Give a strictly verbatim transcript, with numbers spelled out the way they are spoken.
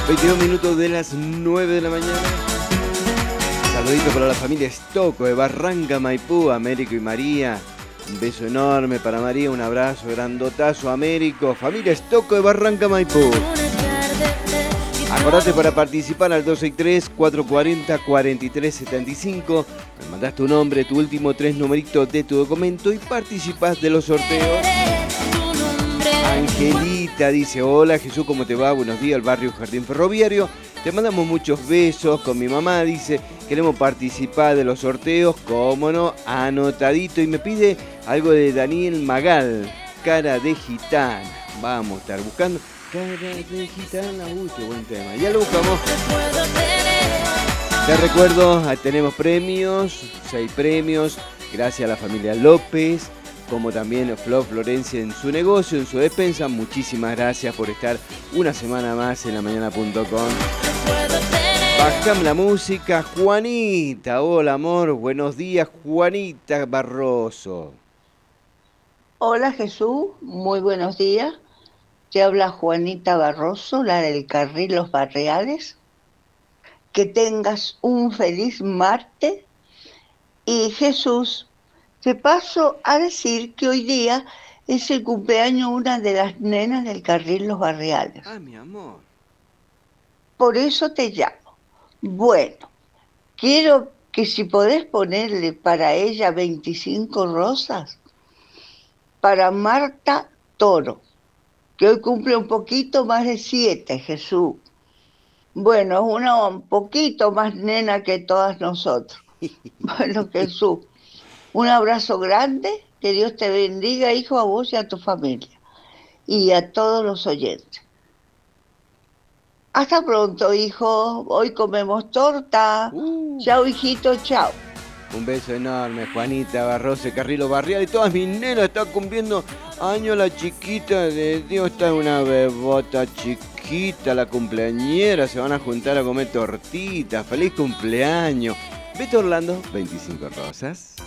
veintidós minutos de las nueve de la mañana. Saludito para la familia Estocco de Barranca Maipú, Américo y María. Un beso enorme para María, un abrazo grandotazo, Américo. Familia Estocco de Barranca Maipú. Acordate para participar al dos seis tres, cuatro cuatro cero, cuatro tres siete cinco. Me mandás tu nombre, tu último tres numeritos de tu documento y participás de los sorteos. Angelita dice: hola Jesús, ¿cómo te va? Buenos días, el barrio Jardín Ferroviario. Te mandamos muchos besos. Con mi mamá dice: queremos participar de los sorteos, cómo no, anotadito. Y me pide algo de Daniel Magal, Cara de Gitana. Vamos a estar buscando Cara de Gitana. Uy, qué buen tema. Ya lo buscamos. Te recuerdo, tenemos premios, seis premios, gracias a la familia López, como también Flor Florencia en su negocio, en su despensa. Muchísimas gracias por estar una semana más en la mañana punto com. Bajame la música, Juanita. Hola, amor. Buenos días, Juanita Barroso. Hola, Jesús. Muy buenos días. Te habla Juanita Barroso, la del Carril Los Barriales. Que tengas un feliz martes. Y Jesús, te paso a decir que hoy día es el cumpleaños de una de las nenas del Carril Los Barriales. Ah, mi amor. Por eso te llamo. Bueno, quiero que si podés ponerle para ella veinticinco rosas, para Marta Toro, que hoy cumple un poquito más de siete, Jesús. Bueno, es una un poquito más nena que todas nosotros. Bueno, Jesús, un abrazo grande, que Dios te bendiga, hijo, a vos y a tu familia, y a todos los oyentes. Hasta pronto, hijo. Hoy comemos torta. Uh. Chao, hijito, chao. Un beso enorme, Juanita Barroso, Carrilo Barrial. Y todas mis nenas están cumpliendo años. La chiquita de Dios está una bebota chiquita, la cumpleañera. Se van a juntar a comer tortitas. ¡Feliz cumpleaños! Beto Orlando, veinticinco rosas.